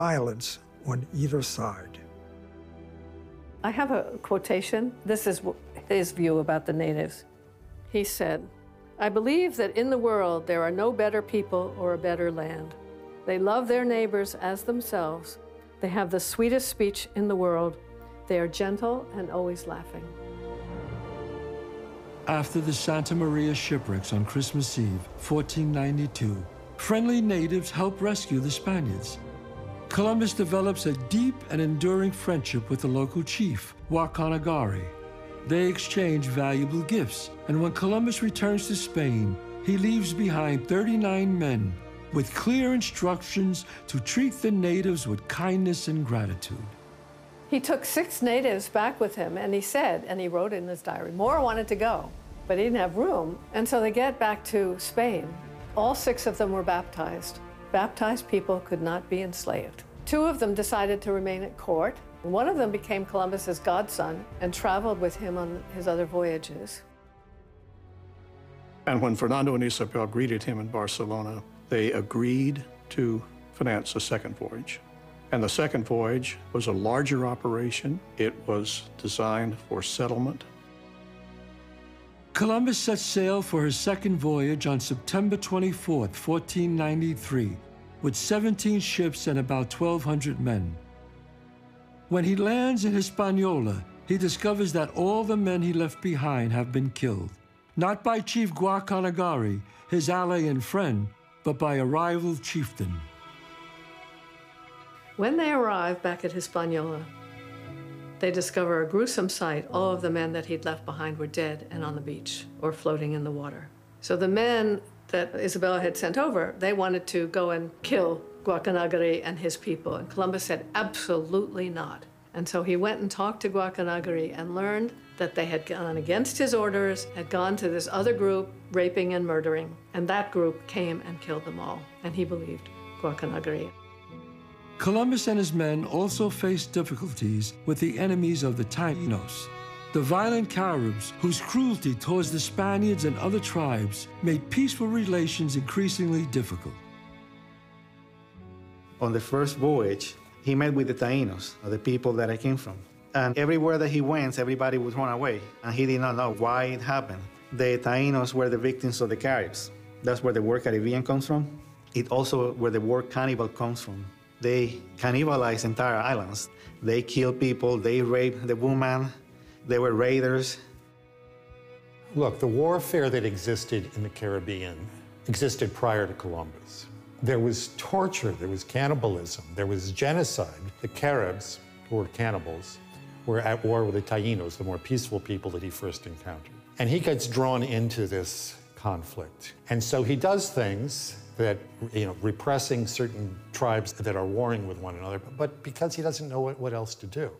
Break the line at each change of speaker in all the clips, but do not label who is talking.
islands on either side.
I have a quotation. This is his view about the natives. He said, "I believe that in the world there are no better people or a better land. They love their neighbors as themselves. They have the sweetest speech in the world. They are gentle and always laughing."
After the Santa Maria shipwrecks on Christmas Eve, 1492, friendly natives helped rescue the Spaniards. Columbus develops a deep and enduring friendship with the local chief, Guacanagari. They exchange valuable gifts, and when Columbus returns to Spain, he leaves behind 39 men with clear instructions to treat the natives with kindness and gratitude.
He took 6 natives back with him, and he said, and he wrote in his diary, more wanted to go, but he didn't have room. And so they get back to Spain. All 6 of them were baptized. Baptized people could not be enslaved. 2 of them decided to remain at court. One of them became Columbus's godson and traveled with him on his other voyages.
And when Fernando and Isabel greeted him in Barcelona, they agreed to finance a second voyage. And the second voyage was a larger operation. It was designed for settlement.
Columbus set sail for his second voyage on September 24th, 1493, with 17 ships and about 1,200 men. When he lands in Hispaniola, he discovers that all the men he left behind have been killed, not by Chief Guacanagari, his ally and friend, but by a rival chieftain.
When they arrive back at Hispaniola, they discover a gruesome sight. All of the men that he'd left behind were dead and on the beach or floating in the water. So the men that Isabella had sent over, they wanted to go and kill Guacanagari and his people. And Columbus said, absolutely not. And so he went and talked to Guacanagari and learned that they had gone against his orders, had gone to this other group, raping and murdering. And that group came and killed them all. And he believed Guacanagari.
Columbus and his men also faced difficulties with the enemies of the Taínos, the violent Caribs whose cruelty towards the Spaniards and other tribes made peaceful relations increasingly difficult.
On the first voyage, he met with the Taínos, the people that I came from. And everywhere that he went, everybody would run away, and he did not know why it happened. The Taínos were the victims of the Caribs. That's where the word Caribbean comes from. It also where the word cannibal comes from. They cannibalized entire islands. They killed people, they raped the woman, they were raiders.
Look, the warfare that existed in the Caribbean existed prior to Columbus. There was torture, there was cannibalism, there was genocide. The Caribs, who were cannibals, were at war with the Taínos, the more peaceful people that he first encountered. And he gets drawn into this conflict. And so he does things that, repressing certain tribes that are warring with one another, but because he doesn't know what else to do.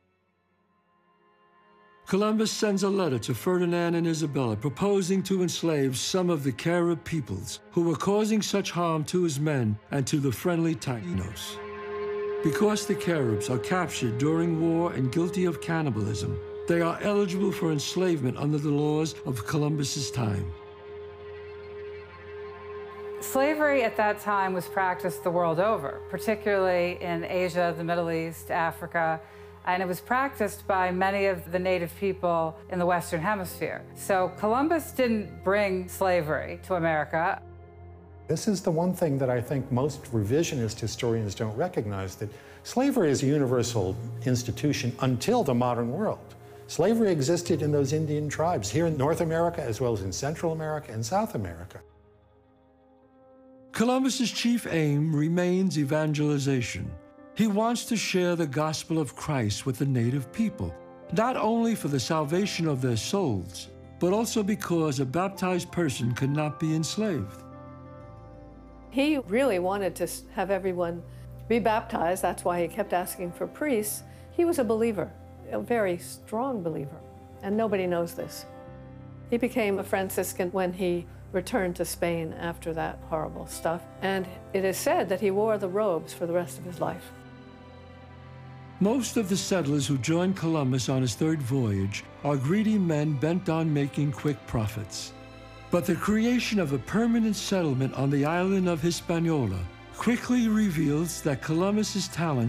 Columbus sends a letter to Ferdinand and Isabella proposing to enslave some of the Carib peoples who were causing such harm to his men and to the friendly Taínos. Because the Caribs are captured during war and guilty of cannibalism, they are eligible for enslavement under the laws of Columbus's time.
Slavery at that time was practiced the world over, particularly in Asia, the Middle East, Africa, and it was practiced by many of the native people in the Western Hemisphere. So Columbus didn't bring slavery to America.
This is the one thing that I think most revisionist historians don't recognize, that slavery is a universal institution until the modern world. Slavery existed in those Indian tribes here in North America as well as in Central America and South America.
Columbus's chief aim remains evangelization. He wants to share the gospel of Christ with the native people, not only for the salvation of their souls, but also because a baptized person could not be enslaved.
He really wanted to have everyone be baptized. That's why he kept asking for priests. He was a believer, a very strong believer, and nobody knows this. He became a Franciscan when he returned to Spain after that horrible stuff, and it is said that he wore the robes for the rest of his life.
Most of the settlers who joined Columbus on his third voyage are greedy men bent on making quick profits. But the creation of a permanent settlement on the island of Hispaniola quickly reveals that Columbus's talent